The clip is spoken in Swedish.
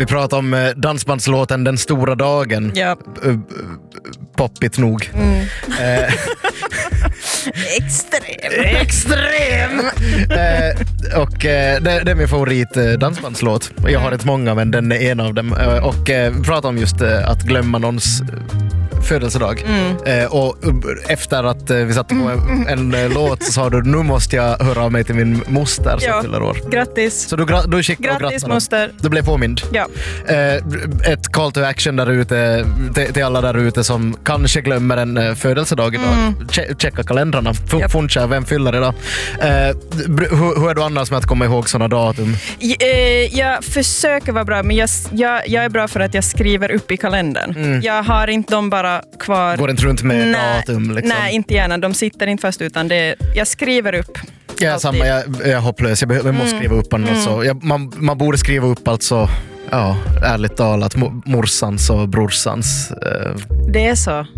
Vi pratar om dansbandslåten Den stora dagen. Ja. Poppigt nog. Extrem! Och det är min favorit dansbandslåt. Jag har inte många, men den är en av dem. Och vi pratar om just att glömma någons födelsedag. Och efter att vi satte på en låt så sa du, nu måste jag höra av mig till min moster som fyller år. Grattis. Så du skickade Grattis moster. Du blev påmind. Ja. Ett call to action där ute till alla där ute som kanske glömmer en födelsedag idag. Checka kalendrarna. Funcha, vem fyller idag? Hur är du annars med att komma ihåg sådana datum? Jag försöker vara bra, men jag är bra för att jag skriver upp i kalendern. Jag har inte dem bara kvar. Går inte runt med datum liksom? Nej, inte gärna. De sitter inte fast, utan jag skriver upp. Ja, samma. Jag är hopplös. Jag måste skriva upp annars. Man borde skriva upp alltså, ärligt talat, morsans och brorsans. Det är så.